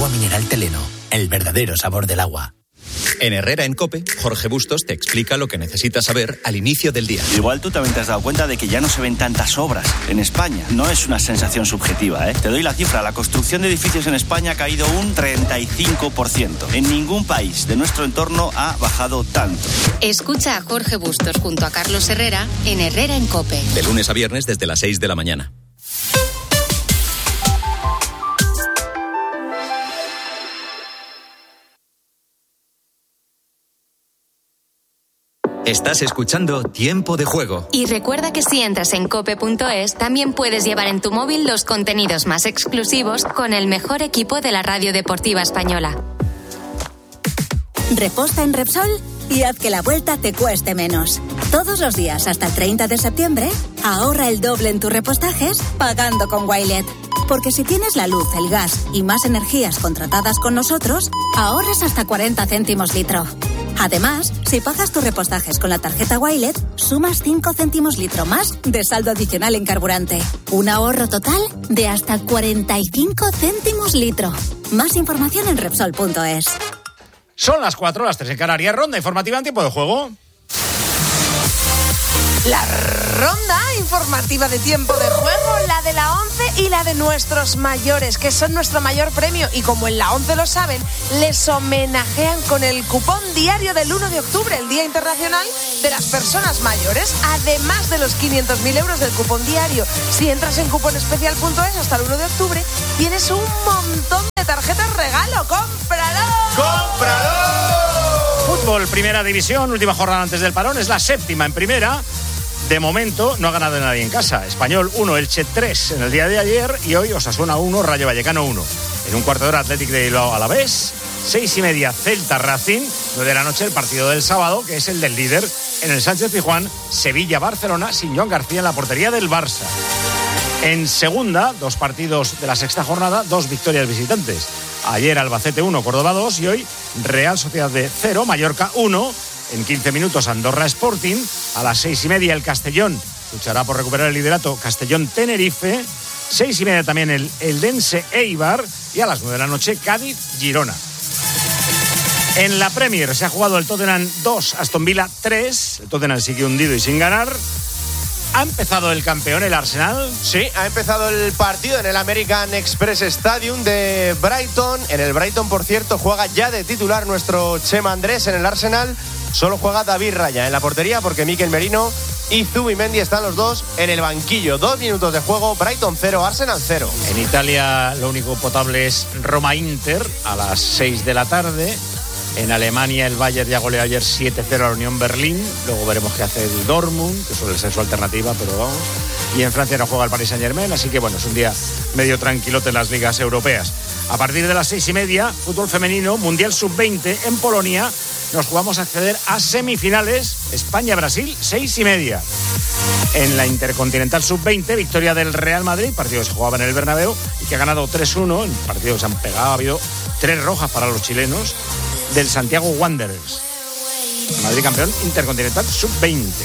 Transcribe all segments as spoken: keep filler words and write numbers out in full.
mineral Teleno, el verdadero sabor del agua. En Herrera en COPE, Jorge Bustos te explica lo que necesitas saber al inicio del día. Igual tú también te has dado cuenta de que ya no se ven tantas obras en España. No es una sensación subjetiva, ¿eh? Te doy la cifra. La construcción de edificios en España ha caído un treinta y cinco por ciento. En ningún país de nuestro entorno ha bajado tanto. Escucha a Jorge Bustos junto a Carlos Herrera en Herrera en COPE. De lunes a viernes desde las seis de la mañana. Estás escuchando Tiempo de Juego. Y recuerda que si entras en cope punto es, también puedes llevar en tu móvil los contenidos más exclusivos con el mejor equipo de la radio deportiva española. Reposta en Repsol y haz que la vuelta te cueste menos. Todos los días hasta el treinta de septiembre, ahorra el doble en tus repostajes pagando con Wilet. Porque si tienes la luz, el gas y más energías contratadas con nosotros, ahorras hasta cuarenta céntimos litro. Además, si pagas tus repostajes con la tarjeta Wilet, sumas cinco céntimos litro más de saldo adicional en carburante. Un ahorro total de hasta cuarenta y cinco céntimos litro. Más información en Repsol punto es. Son las cuatro, las tres en Canarias. Ronda informativa en Tiempo de Juego. La ronda informativa de Tiempo de Juego, la de la ONCE y la de nuestros mayores, que son nuestro mayor premio. Y como en la ONCE lo saben, les homenajean con el cupón diario del uno de octubre, el Día Internacional de las Personas Mayores, además de los quinientos mil euros del cupón diario. Si entras en cupón especial punto es hasta el uno de octubre, tienes un montón de tarjetas regalo. ¡Cómpralo! ¡Cómpralo! Fútbol, Primera División, última jornada antes del parón, es la séptima en Primera. De momento no ha ganado nadie en casa. Español uno, Elche tres en el día de ayer y hoy Osasuna uno, Rayo Vallecano uno. En un cuarto de hora Athletic de Bilbao Alavés, seis y media Celta Racing, nueve de la noche el partido del sábado, que es el del líder en el Sánchez Pizjuán, Sevilla Barcelona, sin Joan García en la portería del Barça. En segunda, dos partidos de la sexta jornada, dos victorias visitantes. Ayer Albacete uno, Córdoba dos y hoy Real Sociedad de cero, Mallorca uno. En quince minutos Andorra Sporting, a las seis y media el Castellón luchará por recuperar el liderato Castellón Tenerife, seis y media también el Eldense Eibar y a las nueve de la noche Cádiz Girona. En la Premier se ha jugado el Tottenham dos, Aston Villa tres, el Tottenham sigue hundido y sin ganar. ¿Ha empezado el campeón, el Arsenal? Sí, ha empezado el partido en el American Express Stadium de Brighton. En el Brighton, por cierto, juega ya de titular nuestro Chema Andrés. En el Arsenal solo juega David Raya en la portería porque Mikel Merino y Zubimendi están los dos en el banquillo. Dos minutos de juego, Brighton cero, Arsenal cero. En Italia lo único potable es Roma-Inter a las seis de la tarde. En Alemania el Bayern ya goleó ayer siete cero a la Unión Berlín. Luego veremos qué hace el Dortmund, que suele ser su alternativa, pero vamos. Y en Francia no juega el Paris Saint-Germain, así que bueno, es un día medio tranquilote en las ligas europeas. A partir de las seis y media, fútbol femenino, Mundial sub veinte en Polonia. Nos jugamos a acceder a semifinales, España-Brasil, seis y media. En la Intercontinental sub veinte, victoria del Real Madrid, partido que se jugaba en el Bernabéu y que ha ganado tres uno, en partido que se han pegado, ha habido tres rojas para los chilenos, del Santiago Wanderers. Madrid campeón Intercontinental sub veinte.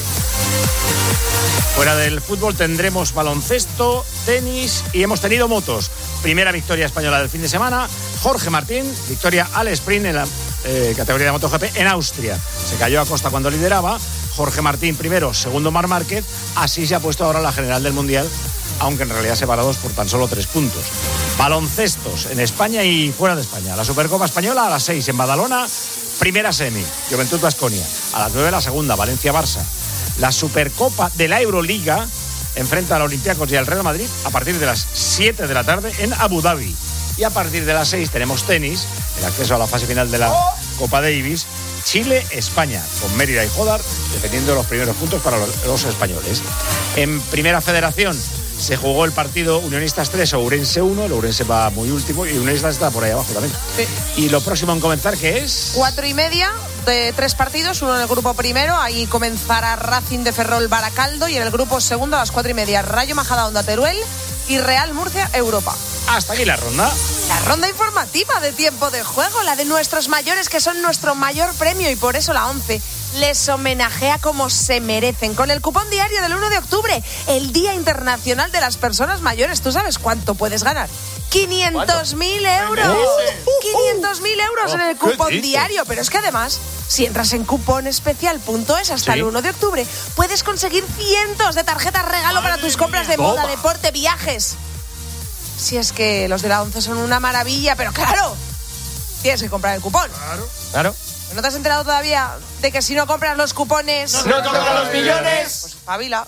Fuera del fútbol tendremos baloncesto, tenis y hemos tenido motos. Primera victoria española del fin de semana, Jorge Martín, victoria al sprint en la eh, categoría de MotoGP en Austria. Se cayó a costa cuando lideraba, Jorge Martín primero, segundo Marc Márquez, así se ha puesto ahora la general del Mundial, aunque en realidad separados por tan solo tres puntos. Baloncestos en España y fuera de España. La Supercopa Española a las seis en Badalona, primera semi, Juventud Baskonia. A las nueve la segunda, Valencia-Barça. La Supercopa de la Euroliga enfrenta al Olympiacos y al Real Madrid a partir de las siete de la tarde en Abu Dhabi. Y a partir de las seis tenemos tenis, el acceso a la fase final de la Copa Davis, Chile-España, con Mérida y Jodar defendiendo los primeros puntos para los, los españoles. En Primera Federación se jugó el partido Unionistas tres, Ourense uno, el Ourense va muy último y Unionistas está por ahí abajo también. Sí. Y lo próximo en comenzar, ¿qué es? Cuatro y media de tres partidos, uno en el grupo primero, ahí comenzará Racing de Ferrol Baracaldo y en el grupo segundo a las cuatro y media Rayo Majadahonda Teruel y Real Murcia Europa. Hasta aquí la ronda. La ronda informativa de Tiempo de Juego, la de nuestros mayores que son nuestro mayor premio y por eso la ONCE les homenajea como se merecen con el cupón diario del uno de octubre, el Día Internacional de las Personas Mayores. ¿Tú sabes cuánto puedes ganar? quinientos mil euros. doscientos mil euros oh, en el cupón diario. Pero es que además, si entras en cuponespecial punto es hasta ¿Sí? el uno de octubre, puedes conseguir cientos de tarjetas regalo Madre para tus compras de moda, toma. deporte, viajes. Si es que los de la once son una maravilla, pero claro, tienes que comprar el cupón. Claro, claro. ¿No te has enterado todavía de que si no compras los cupones... ¡No, no tocan los millones! Pues espabila.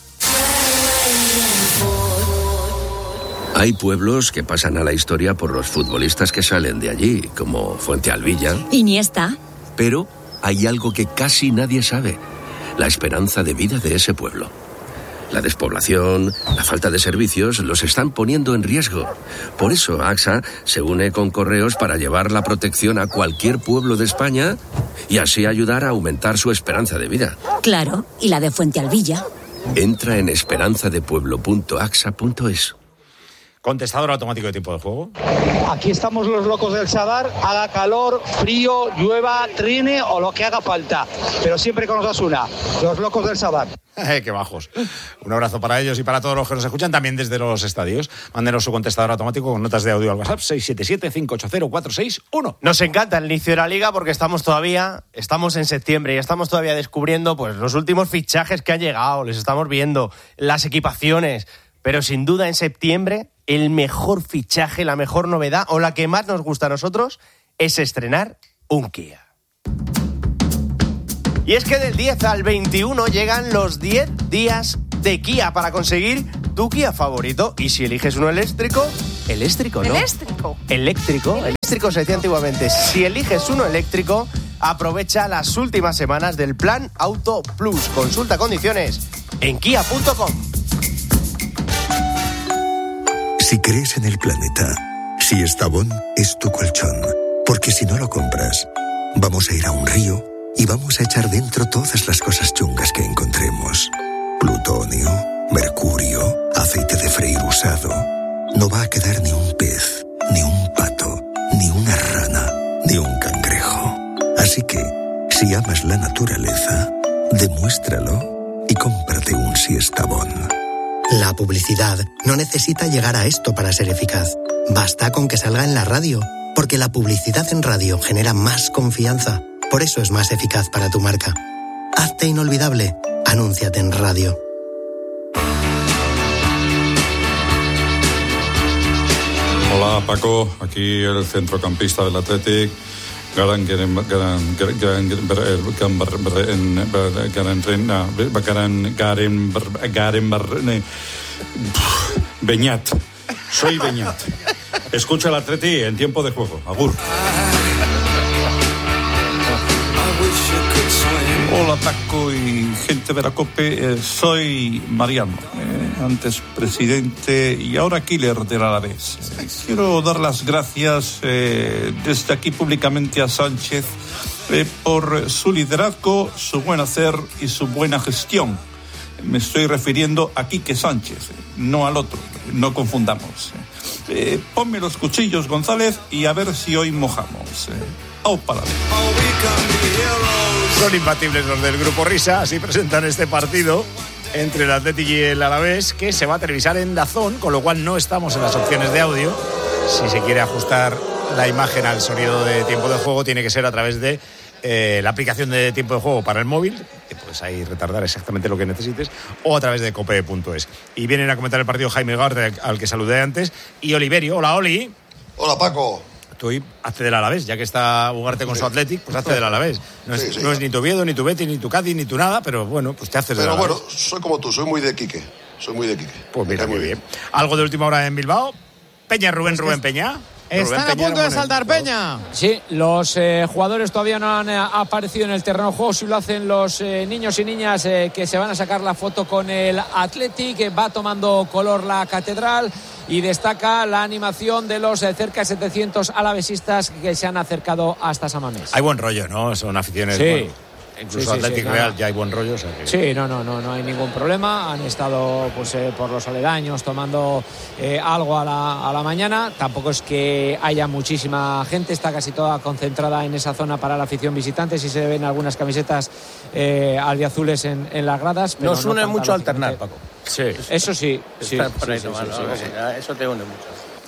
Hay pueblos que pasan a la historia por los futbolistas que salen de allí, como Fuentealbilla. Iniesta. Pero hay algo que casi nadie sabe: la esperanza de vida de ese pueblo. La despoblación, la falta de servicios los están poniendo en riesgo. Por eso AXA se une con Correos para llevar la protección a cualquier pueblo de España y así ayudar a aumentar su esperanza de vida. Claro, y la de Fuentealbilla. Entra en esperanza de pueblo punto axa punto es. Contestador automático de tiempo de juego. Aquí estamos los locos del Sadar, haga calor, frío, llueva, trine o lo que haga falta. Pero siempre con Osasuna, los locos del Sadar. Eh, ¡Qué bajos! Un abrazo para ellos y para todos los que nos escuchan también desde los estadios. Mándenos su contestador automático con notas de audio al WhatsApp seis siete siete, cinco ocho cero, cuatro seis uno. Nos encanta el inicio de la Liga porque estamos todavía, estamos en septiembre y estamos todavía descubriendo pues los últimos fichajes que han llegado, les estamos viendo, las equipaciones. Pero sin duda en septiembre el mejor fichaje, la mejor novedad o la que más nos gusta a nosotros es estrenar un Kia. Y es que del diez al veintiuno llegan los diez días de Kia para conseguir tu Kia favorito. Y si eliges uno eléctrico, eléctrico, ¿no? Eléctrico. Eléctrico. Eléctrico se decía antiguamente. Si eliges uno eléctrico, aprovecha las últimas semanas del plan Auto Plus. Consulta condiciones en kia punto com. Si crees en el planeta, si Estabón es tu colchón, porque si no lo compras, vamos a ir a un río y vamos a echar dentro todas las cosas chungas que encontremos. Plutonio, mercurio, aceite de freír usado. No va a quedar ni un pez, ni un pato, ni una rana, ni un cangrejo. Así que, si amas la naturaleza, demuéstralo y cómprate un Siestabón. La publicidad no necesita llegar a esto para ser eficaz. Basta con que salga en la radio, porque la publicidad en radio genera más confianza. Por eso es más eficaz para tu marca. Hazte inolvidable. Anúnciate en radio. Hola Paco, aquí el centrocampista del Athletic. Garan Garan Garan Garan Garan Garan Garan Beñat. Soy Beñat. Escucha el Atleti en tiempo de juego. Agur. Hola Paco y gente de la COPE, eh, soy Mariano, eh, antes presidente y ahora killer del Alavés. Eh, quiero dar las gracias eh, desde aquí públicamente a Sánchez eh, por su liderazgo, su buen hacer y su buena gestión. Me estoy refiriendo a Quique Sánchez, eh, no al otro, no confundamos. Eh. Eh, ponme los cuchillos, González, y a ver si hoy mojamos. Eh. ¡Au para! Son imbatibles los del Grupo Risa, así presentan este partido entre el Athletic y el Alavés, que se va a televisar en DAZN, con lo cual no estamos en las opciones de audio. Si se quiere ajustar la imagen al sonido de tiempo de juego, tiene que ser a través de eh, la aplicación de tiempo de juego para el móvil, que puedes ahí retardar exactamente lo que necesites, o a través de cope punto es. Y vienen a comentar el partido Jaime Garte, al que saludé antes, y Oliverio. Hola, Oli. Hola, Paco. Tú hazte del Alavés, ya que está Ugarte con sí. su Athletic, pues hazte del Alavés. No es, sí, sí, no es ni tu Oviedo, ni tu Betis, ni tu Cádiz, ni tu nada, pero bueno, pues te haces del Alavés. Pero bueno, soy como tú, soy muy de Quique, soy muy de Quique. Pues mira, muy bien. bien. ¿Algo de última hora en Bilbao? Peña, Rubén, pues Rubén Peña. Están Rubén a punto Peña, de saltar Peña. Sí, los eh, jugadores todavía no han eh, aparecido en el terreno de juego. Si lo hacen los eh, niños y niñas eh, que se van a sacar la foto con el Athletic. Va tomando color la catedral y destaca la animación de los eh, cerca de setecientos alavesistas que se han acercado hasta San Mamés. Hay buen rollo, ¿no? Son aficiones. Sí. Bueno, incluso sí, sí, Athletic sí, Real no, ya hay buen rollo. O sea que... Sí, no, no, no, no hay ningún problema. Han estado pues eh, por los aledaños tomando eh, algo a la, a la mañana. Tampoco es que haya muchísima gente, está casi toda concentrada en esa zona para la afición visitante. Sí se ven algunas camisetas eh, albiazules en, en las gradas. Pero Nos no une mucho alternar, Paco. Sí, eso sí. sí, por ahí sí, nomás, sí, ¿no? sí, sí. Eso te une mucho.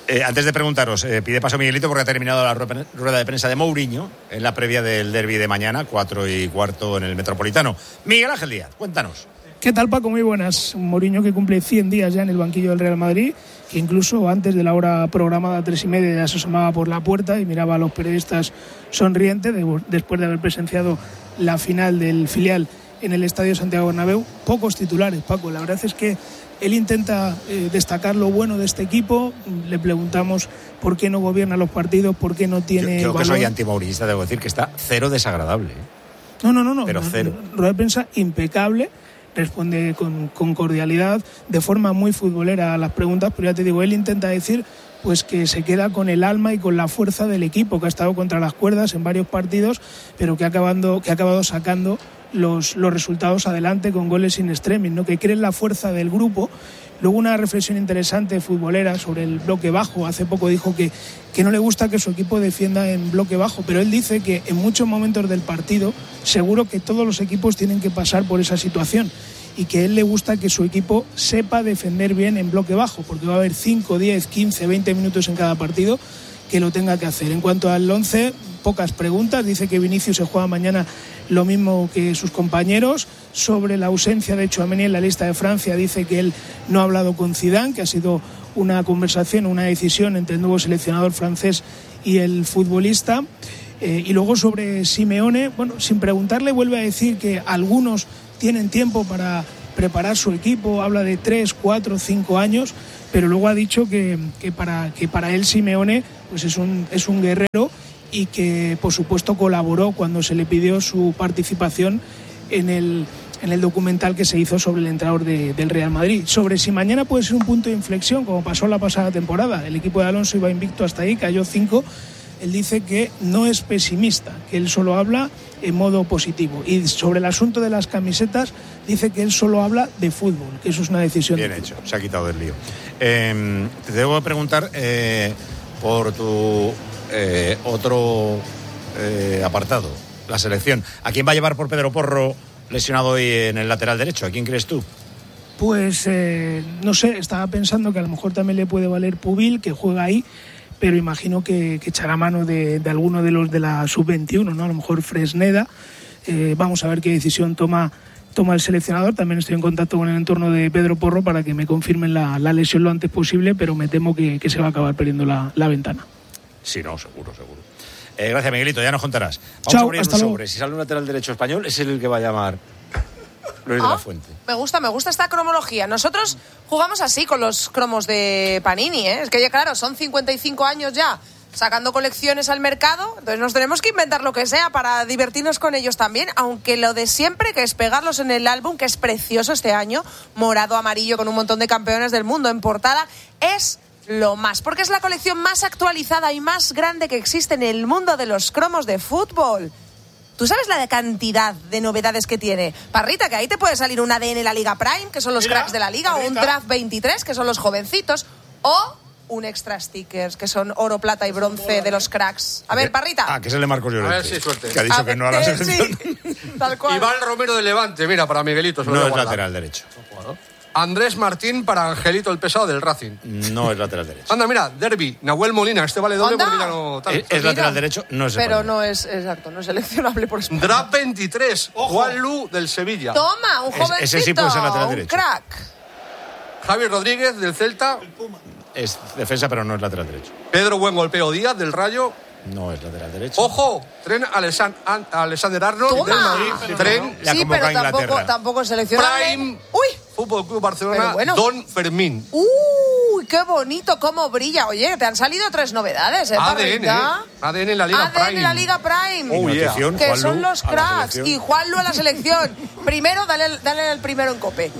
Eh, antes de preguntaros, eh, pide paso Miguelito porque ha terminado la rueda de prensa de Mourinho en la previa del derbi de mañana, cuatro y cuarto en el Metropolitano. Miguel Ángel Díaz, cuéntanos. ¿Qué tal, Paco? Muy buenas. Un Mourinho que cumple cien días ya en el banquillo del Real Madrid, que incluso antes de la hora programada, tres y media, ya se asomaba por la puerta y miraba a los periodistas sonriente de, después de haber presenciado la final del filial en el Estadio Santiago Bernabéu. Pocos titulares, Paco. La verdad es que él intenta eh, destacar lo bueno de este equipo. Le preguntamos por qué no gobierna los partidos, por qué no tiene Yo creo valor. que soy antimourinista, debo decir que está cero desagradable. No, no, no, no. Pero cero. Rueda de prensa impecable, responde con, con cordialidad, de forma muy futbolera a las preguntas, pero ya te digo, él intenta decir pues que se queda con el alma y con la fuerza del equipo, que ha estado contra las cuerdas en varios partidos, pero que ha acabado, que ha acabado sacando los, los resultados adelante con goles in extremis, ¿no? Que cree en la fuerza del grupo. Luego una reflexión interesante futbolera sobre el bloque bajo. Hace poco dijo que, que no le gusta que su equipo defienda en bloque bajo, pero él dice que en muchos momentos del partido seguro que todos los equipos tienen que pasar por esa situación y que a él le gusta que su equipo sepa defender bien en bloque bajo, porque va a haber cinco, diez, quince, veinte minutos en cada partido que lo tenga que hacer. En cuanto al once, pocas preguntas. Dice que Vinicius se juega mañana lo mismo que sus compañeros. Sobre la ausencia de Tchouaméni en la lista de Francia, dice que él no ha hablado con Zidane, que ha sido una conversación, una decisión entre el nuevo seleccionador francés y el futbolista. Eh, y luego sobre Simeone, bueno, sin preguntarle, vuelve a decir que algunos tienen tiempo para preparar su equipo. Habla de tres, cuatro, cinco años, pero luego ha dicho que, que, para, que para él Simeone pues es un, es un guerrero y que por supuesto colaboró cuando se le pidió su participación en el, en el documental que se hizo sobre el entrenador de, del Real Madrid. Sobre si mañana puede ser un punto de inflexión, como pasó la pasada temporada. El equipo de Alonso iba invicto hasta ahí, cayó cinco. Él dice que no es pesimista, que él solo habla en modo positivo. Y sobre el asunto de las camisetas, dice que él solo habla de fútbol, que eso es una decisión. Bien hecho, se ha quitado del lío. Eh, te debo preguntar eh, por tu eh, otro eh, apartado, la selección. ¿A quién va a llevar por Pedro Porro, lesionado hoy en el lateral derecho? ¿A quién crees tú? Pues eh, no sé, estaba pensando que a lo mejor también le puede valer Pubil, que juega ahí, pero imagino que, que echará mano de, de alguno de los de la sub veintiuno, ¿no? A lo mejor Fresneda. Eh, vamos a ver qué decisión toma, toma el seleccionador. También estoy en contacto con el entorno de Pedro Porro para que me confirmen la, la lesión lo antes posible, pero me temo que, que se va a acabar perdiendo la, la ventana. Sí, no, seguro, seguro. Eh, gracias, Miguelito, ya nos contarás. Vamos Chao, a abrir hasta un luego. sobre. Si sale un lateral derecho español, es el que va a llamar Luis Ah, de la Fuente. Me gusta, me gusta esta cromología. Nosotros jugamos así con los cromos de Panini, ¿eh? Es que ya, claro, son cincuenta y cinco años ya sacando colecciones al mercado, entonces nos tenemos que inventar lo que sea para divertirnos con ellos también, aunque lo de siempre, que es pegarlos en el álbum, que es precioso este año, morado, amarillo, con un montón de campeones del mundo en portada, es lo más, porque es la colección más actualizada y más grande que existe en el mundo de los cromos de fútbol. ¿Tú sabes la de cantidad de novedades que tiene? Parrita, que ahí te puede salir un A D N la Liga Prime, que son los Mira, cracks de la Liga, Parrita. O un Draft veintitrés, que son los jovencitos, o un Extra Stickers, que son oro, plata y bronce de los cracks. A ver, Parrita. Ah, que es el de Marcos Llorente. A ver si suerte. Que ha dicho a que ver, no a la eh, selección. Sí, tal cual. Iván Romero de Levante, mira, para Miguelito. Se lo No voy a es guardar. lateral derecho. Andrés Martín para Angelito el Pesado del Racing. No es lateral derecho. Anda, mira, Derby, Nahuel Molina, este vale doble Anda. porque ya no... tal. Es, es lateral derecho, no es Pero español. no es, exacto, no es seleccionable por España. Draft veintitrés, Juan Lu del Sevilla. Toma, un Es- jovencito, ese sí puede ser lateral un derecho. crack. Javi Rodríguez del Celta. Es defensa, pero no es lateral derecho. Pedro Buen Golpeo Díaz del Rayo. No es lateral derecho. Ojo, Tren Alexan- An- Alexander Arnold Toma. del Madrid. Tren Le ha Sí, convocado pero a tampoco, Inglaterra. tampoco es seleccionable. Prime. Uy, Fútbol Club Barcelona. Pero bueno. Don Fermín. uy, qué bonito, cómo brilla. Oye, te han salido tres novedades, ¿eh, A D N, Parrita? ¿eh? A D N en la Liga A D N Prime. en la Liga Prime. Oh, yeah. Notición, Que Juanlu son los a la cracks. selección. Y Juanlu a la selección. Primero, dale, dale el primero en Cope.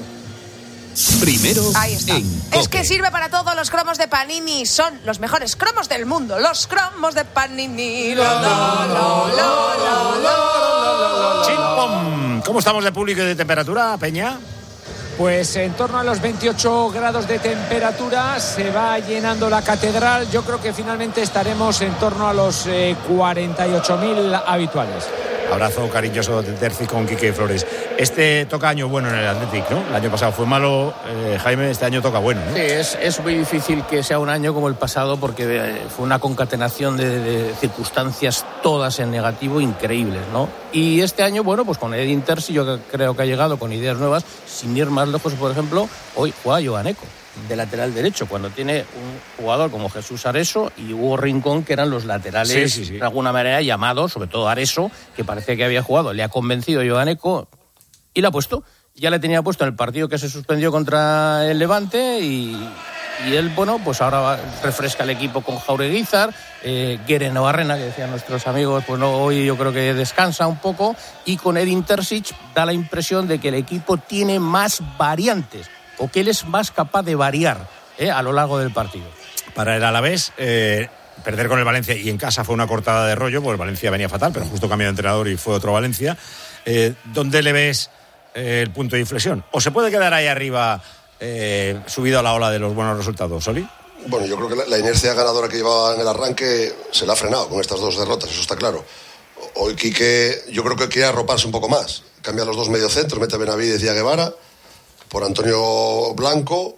Primero Ahí está. en Es Cope. que sirve para todos los cromos de Panini. Son los mejores cromos del mundo. Los cromos de Panini. Lo, lo, lo, lo, lo, lo. Chim, pom. ¿Cómo estamos de público y de temperatura, Peña? Pues en torno a los veintiocho grados de temperatura se va llenando la catedral. Yo creo que finalmente estaremos en torno a los eh, cuarenta y ocho mil habituales. Abrazo cariñoso de Terci con Quique Flores. Este toca año bueno en el Athletic, ¿no? El año pasado fue malo, eh, Jaime, este año toca bueno, ¿no? Sí, es, es muy difícil que sea un año como el pasado porque eh, fue una concatenación de, de circunstancias todas en negativo increíbles, ¿no? Y este año, bueno, pues con Edin Terzi yo creo que ha llegado con ideas nuevas, sin ir más lejos, por ejemplo, hoy juega Joan Eco de lateral derecho, cuando tiene un jugador como Jesús Areso y Hugo Rincón, que eran los laterales, sí, sí, sí. de alguna manera llamados, sobre todo Areso, que parecía que había jugado, le ha convencido Joan Eco y le ha puesto, ya le tenía puesto en el partido que se suspendió contra el Levante y, y él, bueno, pues ahora va, refresca el equipo con Jaureguizar, eh, Guere Navarrena, que decían nuestros amigos, pues no, hoy yo creo que descansa un poco, y con Edin Terzic da la impresión de que el equipo tiene más variantes, o que él es más capaz de variar eh, a lo largo del partido. Para el Alavés, eh, perder con el Valencia y en casa fue una cortada de rollo, porque el Valencia venía fatal, pero justo cambió de entrenador y fue otro Valencia. Eh, ¿Dónde le ves eh, el punto de inflexión? ¿O se puede quedar ahí arriba eh, subido a la ola de los buenos resultados, Soli? Bueno, yo creo que la, la inercia ganadora que llevaba en el arranque se la ha frenado con estas dos derrotas, eso está claro. Hoy Quique, yo creo que quiere arroparse un poco más. Cambia los dos mediocentros, mete a Benavides y a Guevara por Antonio Blanco,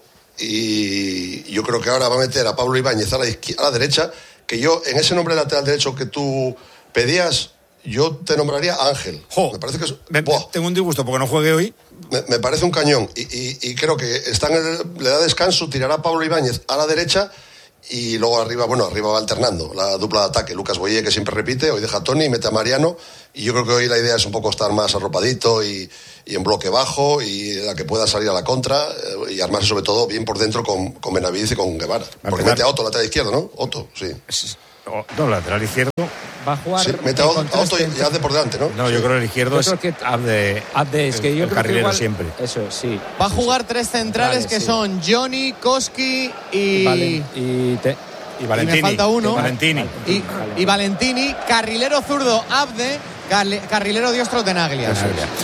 y yo creo que ahora va a meter a Pablo Ibáñez a la, izquier- a la derecha, que yo en ese nombre lateral derecho que tú pedías, yo te nombraría Ángel. Jo, me parece que es, me, tengo un disgusto porque no juegue hoy. Me, me parece un cañón, y, y, y creo que está en el, le da descanso, tirará a Pablo Ibáñez a la derecha, y luego arriba, bueno, arriba va alternando la dupla de ataque, Lucas Boye, que siempre repite, hoy deja a Toni, mete a Mariano, y yo creo que hoy la idea es un poco estar más arropadito y, y en bloque bajo, y la que pueda salir a la contra, eh, y armarse sobre todo bien por dentro con, con Benavides y con Guevara. Porque mete a Otto lateral izquierdo, ¿no? Otto, sí. No, lateral izquierdo. Va a jugar. Sí, mete a Otto y ya de por delante, ¿no? No, sí. yo creo que el izquierdo yo es que, Abde, Abde, es que yo el creo carrilero que igual, siempre. Eso, sí. Va a jugar tres centrales vale, que sí. son Johnny, Koski y... Vale, y, te... y Valentini. Y me falta uno. Y Valentini. Y, y Valentini, carrilero zurdo Abde, carrilero diestro Tenaglia.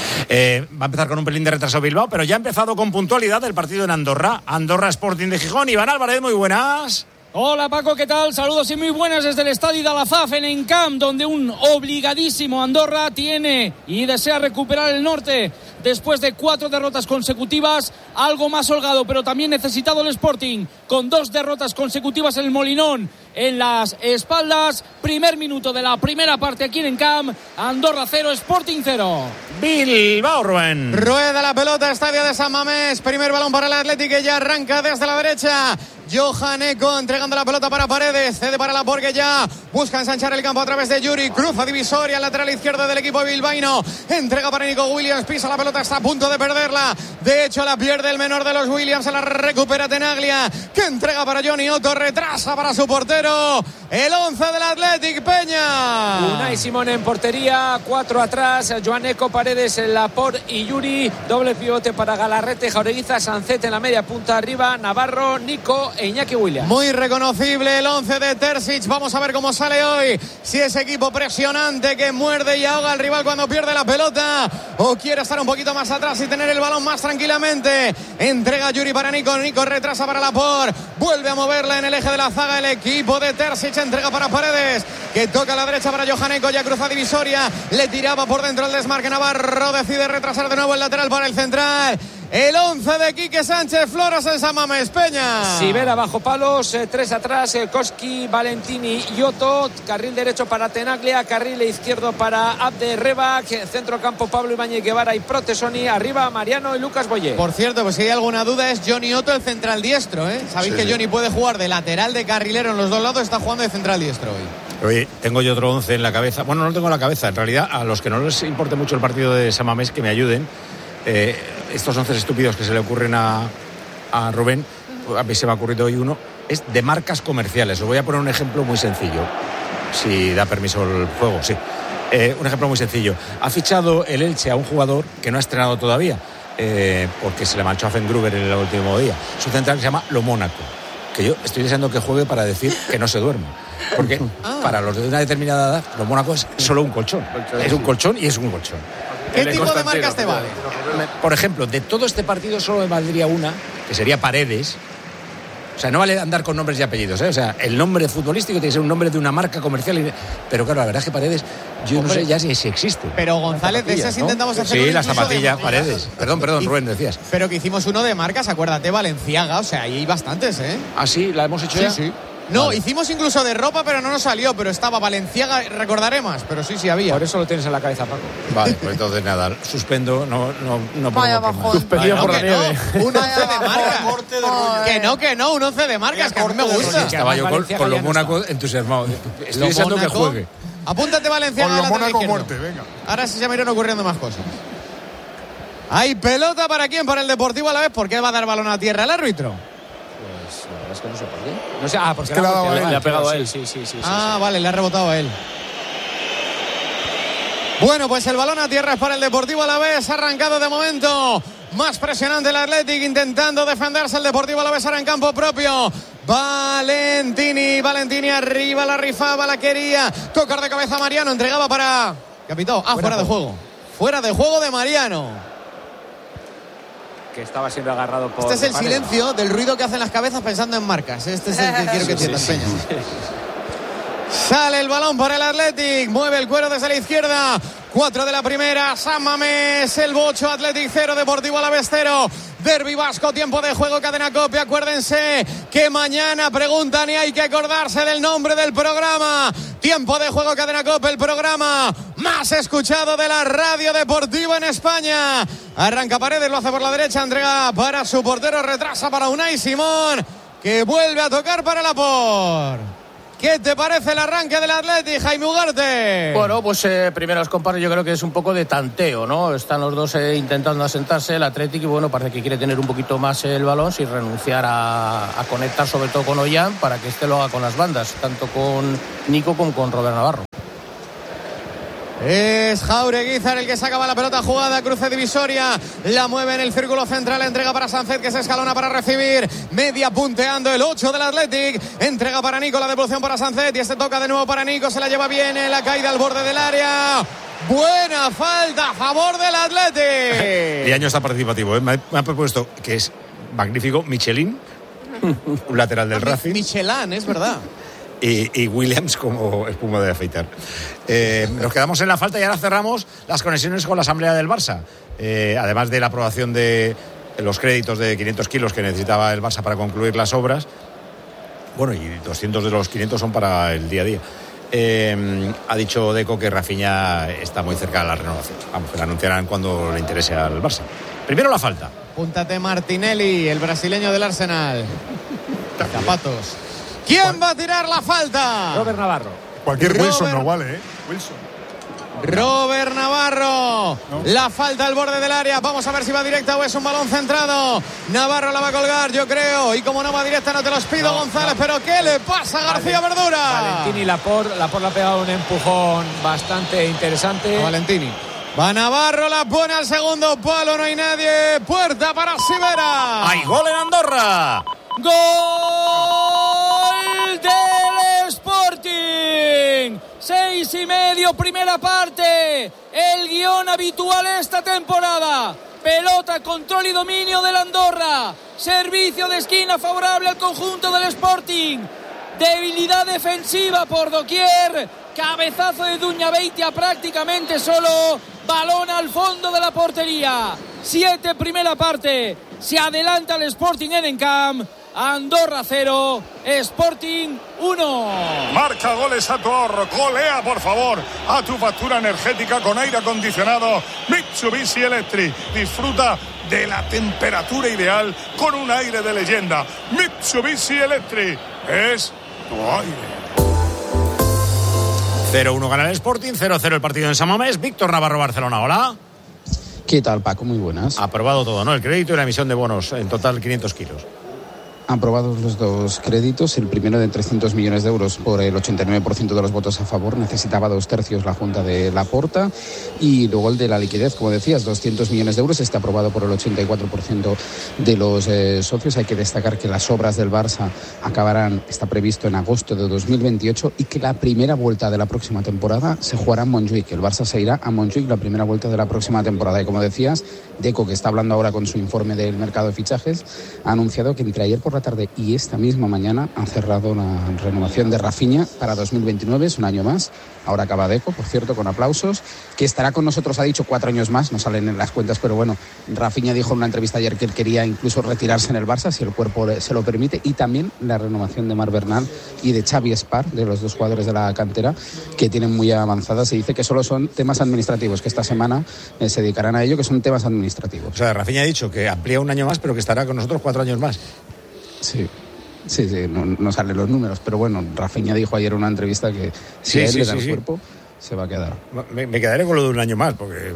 Eh, va a empezar con un pelín de retraso Bilbao, pero ya ha empezado con puntualidad el partido en Andorra. Andorra Sporting de Gijón. Iván Álvarez, muy buenas. Hola Paco, ¿qué tal? Saludos y muy buenas desde el estadio de Alazaf en Encamp, donde un obligadísimo Andorra tiene y desea recuperar el norte después de cuatro derrotas consecutivas, algo más holgado pero también necesitado el Sporting, con dos derrotas consecutivas en el Molinón en las espaldas. Primer minuto de la primera parte aquí en Encamp, Andorra cero, Sporting cero. Bilbao, Rubén. Rueda la pelota, estadio de San Mamés, primer balón para el Atlético que ya arranca desde la derecha. Johan Eco entregando la pelota para Paredes, cede para Laporte, ya busca ensanchar el campo a través de Yuri, cruza divisoria, lateral izquierdo del equipo bilbaíno, entrega para Nico Williams, pisa la pelota, está a punto de perderla, de hecho la pierde el menor de los Williams, se la recupera Tenaglia, que entrega para Johnny Otto, retrasa para su portero, el once del Athletic, Peña. Unai Simón en portería, cuatro atrás, Johan Eco, Paredes, Laporte y Yuri, doble pivote para Galarrete, Jaureguiza, Sancet en la media punta arriba, Navarro, Nico e Iñaki Williams. Muy reconocible el once de Terzic. Vamos a ver cómo sale hoy. Si ese equipo presionante que muerde y ahoga al rival cuando pierde la pelota, o quiere estar un poquito más atrás y tener el balón más tranquilamente. Entrega Yuri para Nico. Nico retrasa para Laporte. Vuelve a moverla en el eje de la zaga el equipo de Terzic. Entrega para Paredes, que toca a la derecha para Johan Eco. Ya cruza divisoria. Le tiraba por dentro el desmarque. Navarro decide retrasar de nuevo el lateral para el central. El once de Quique Sánchez Flores en San Mamés, Peña. Sivera bajo palos, eh, tres atrás, eh, Koski, Valentini y Otto, carril derecho para Tenaglia, carril izquierdo para Abde Rebac, centro campo Pablo Ibáñez Guevara y Protesoni, arriba Mariano y Lucas Boye. Por cierto, pues si hay alguna duda es Johnny Otto el central diestro, ¿eh? Sabéis sí, que sí. Johnny puede jugar de lateral, de carrilero en los dos lados, está jugando de central diestro hoy. Oye, tengo yo otro once en la cabeza. Bueno, no lo tengo en la cabeza, en realidad a los que no les importe mucho el partido de San Mamés que me ayuden. Eh, estos once estúpidos que se le ocurren a, a Rubén, a mí se me ha ocurrido hoy uno, es de marcas comerciales. Os voy a poner un ejemplo muy sencillo, si da permiso el juego, sí. Eh, un ejemplo muy sencillo. Ha fichado el Elche a un jugador que no ha estrenado todavía, eh, porque se le manchó a Fengruber en el último día. Su central se llama Lo Mónaco, que yo estoy deseando que juegue para decir que no se duerma. Porque ah. para los de una determinada edad, Lo Mónaco es solo un colchón. colchón es un colchón y es un colchón. ¿Qué tipo de marcas te vale? Por ejemplo, de todo este partido solo me valdría una, que sería Paredes, O sea, no vale andar con nombres y apellidos, ¿eh? O sea, el nombre futbolístico tiene que ser un nombre de una marca comercial. Y... Pero claro, la verdad es que Paredes, yo Hombre, no sé ya si, si existe. Pero González, de esas ¿no? intentamos hacer Sí, las zapatillas, Paredes. Perdón, perdón, Rubén, decías. Pero que hicimos uno de marcas, acuérdate, Valenciaga, o sea, ahí hay bastantes, ¿eh? Ah, sí, la hemos hecho sí, ya. Sí, sí. No, vale. Hicimos incluso de ropa, pero no nos salió. Pero estaba Valenciaga, recordaré más. Pero sí, sí había. Por eso lo tienes en la cabeza, Paco. Vale, pues entonces nada, suspendo, no, no, no Vaya bajón. Suspendido no, por la nieve. No, un once de marcas. Que no, que no, un once de marcas, que a mí me gusta. Estaba yo con, con los Mónaco entusiasmado. Estoy deseando que juegue. Apúntate, Valenciaga. Con los Mónaco muerte, venga. Ahora sí se me irán ocurriendo más cosas. ¿Hay pelota para quién? Para el Deportivo Alavés. ¿Por qué va a dar balón a tierra el árbitro? Es que no sé por qué. No sé, ah, porque es que le, ha, le, le, le ha pegado sí, a él. Sí, sí, sí. Ah, sí, vale, le ha rebotado a él. Bueno, pues el balón a tierra es para el Deportivo Alavés. Arrancado de momento. Más presionante el Athletic, intentando defenderse. El Deportivo Alavés ahora en campo propio. Valentini, Valentini arriba, la rifaba, la quería. Tocar de cabeza Mariano, entregaba para Capitão. Ah, fuera, fuera de juego. Fuera de juego de Mariano. Que estaba siendo agarrado por... Este es el Paredes. silencio del ruido que hacen las cabezas pensando en marcas. Este es el que quiero que entiendan, sí, sí, sí. Sale el balón para el Athletic. Mueve el cuero desde la izquierda. Cuatro de la primera. San Mamés, el Bocho, Athletic cero, Deportivo Alavés cero. Derbi vasco, tiempo de juego, Cadena Cope. Acuérdense que mañana preguntan y hay que acordarse del nombre del programa. Tiempo de juego, Cadena Cope, el programa más escuchado de la radio deportiva en España. Arranca Paredes, lo hace por la derecha, entrega para su portero, retrasa para Unai Simón, que vuelve a tocar para Laporte. ¿Qué te parece el arranque del Athletic, Jaime Ugarte? Bueno, pues eh, primeros comparos yo creo que es un poco de tanteo, ¿no? Están los dos eh, intentando asentarse, el Athletic, y bueno, parece que quiere tener un poquito más el balón sin renunciar a, a conectar sobre todo con Ollán para que este lo haga con las bandas, tanto con Nico como con Robert Navarro. Es Jaureguizar el que sacaba la pelota jugada, cruce divisoria, la mueve en el círculo central, entrega para Sánchez que se escalona para recibir, media punteando el ocho del Athletic, entrega para Nico, la devolución para Sánchez y este toca de nuevo para Nico, se la lleva bien en la caída al borde del área. Buena falta a favor del Athletic. Y año está participativo, ¿eh? me, ha, me ha propuesto que es magnífico Michelin, un lateral del Racing. Michelin, es verdad. Y, y Williams como espuma de afeitar. Eh, nos quedamos en la falta y ahora cerramos las conexiones con la Asamblea del Barça. Eh, además de la aprobación de los créditos de quinientos kilos que necesitaba el Barça para concluir las obras. Bueno, y doscientos de los quinientos son para el día a día. Eh, ha dicho Deco que Rafinha está muy cerca de la renovación. Vamos, que la anunciarán cuando le interese al Barça. Primero la falta. Púntate Martinelli, el brasileño del Arsenal. Zapatos. ¿Quién va a tirar la falta? Robert Navarro. Cualquier Robert... Wilson no vale, ¿eh? Wilson. Robert Navarro. No. La falta al borde del área. Vamos a ver si va directa o es un balón centrado. Navarro la va a colgar, yo creo. Y como no va directa, no te los pido, no, González. No. Pero ¿qué le pasa a García vale. Verdura? Valentini Laporte. Laporte le ha pegado un empujón bastante interesante. A Valentini. Va Navarro, la pone al segundo palo. No hay nadie. Puerta para Sivera. ¡Hay gol en Andorra! ¡Gol del Sporting! Seis y medio, primera parte. El guión habitual esta temporada. Pelota, control y dominio del Andorra. Servicio de esquina favorable al conjunto del Sporting. Debilidad defensiva por doquier. Cabezazo de Duñabeitia prácticamente solo. Balón al fondo de la portería. Siete, primera parte. Se adelanta el Sporting en Encamp. Andorra cero, Sporting uno. Marca goles a tu ahorro, colea por favor a tu factura energética con aire acondicionado Mitsubishi Electric. Disfruta de la temperatura ideal con un aire de leyenda. Mitsubishi Electric es tu aire. cero uno gana el Sporting, cero cero el partido en San Mamés. Víctor Navarro, Barcelona, hola. ¿Qué tal, Paco? Muy buenas. Aprobado todo, ¿no? El crédito y la emisión de bonos, en total quinientos kilos. Aprobados los dos créditos, el primero de trescientos millones de euros por el ochenta y nueve por ciento de los votos a favor, necesitaba dos tercios la Junta de Laporta, y luego el de la liquidez, como decías, doscientos millones de euros, está aprobado por el ochenta y cuatro por ciento de los eh, socios. Hay que destacar que las obras del Barça acabarán, está previsto en agosto de dos mil veintiocho, y que la primera vuelta de la próxima temporada se jugará en Montjuic. El Barça se irá a Montjuic la primera vuelta de la próxima temporada, y como decías, Deco, que está hablando ahora con su informe del mercado de fichajes, ha anunciado que entre ayer por la tarde y esta misma mañana han cerrado la renovación de Rafinha para dos mil veintinueve, es un año más. Ahora acaba Deco, por cierto, con aplausos, que estará con nosotros, ha dicho cuatro años más, no salen en las cuentas, pero bueno, Rafinha dijo en una entrevista ayer que él quería incluso retirarse en el Barça, si el cuerpo se lo permite, y también la renovación de Marc Bernal y de Xavi Espar, de los dos jugadores de la cantera, que tienen muy avanzadas. Se dice que solo son temas administrativos, que esta semana eh, se dedicarán a ello, que son temas administrativos. O sea, Rafinha ha dicho que amplía un año más, pero que estará con nosotros cuatro años más. Sí. Sí, sí, no, no salen los números, pero bueno, Rafinha dijo ayer en una entrevista que si sí, a él sí, le da sí, el sí. cuerpo, se va a quedar. Me, me quedaré con lo de un año más, porque...